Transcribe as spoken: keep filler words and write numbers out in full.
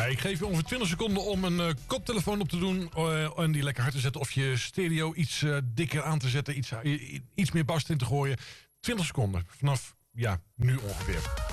ik geef je ongeveer twintig seconden om een uh, koptelefoon op te doen. Uh, en die lekker hard te zetten. Of je stereo iets uh, dikker aan te zetten. Iets, uh, iets meer bas in te gooien. twintig seconden. Vanaf, ja, nu ongeveer.